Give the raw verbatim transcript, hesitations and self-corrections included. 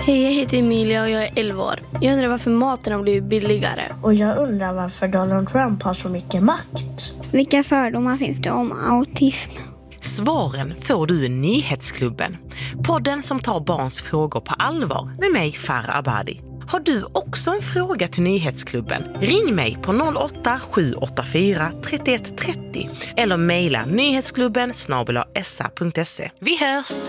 Hej, jag heter Emilia och jag är elva år. Jag undrar varför maten har blivit billigare. Och jag undrar varför Donald Trump har så mycket makt. Vilka fördomar finns det om autism? Svaren får du i Nyhetsklubben. Podden som tar barns frågor på allvar med mig, Farah Abadi. Har du också en fråga till Nyhetsklubben? Ring mig på noll åtta sju åtta fyra tre ett tre noll eller mejla nyhetsklubben snabel-a s a punkt se. Vi hörs!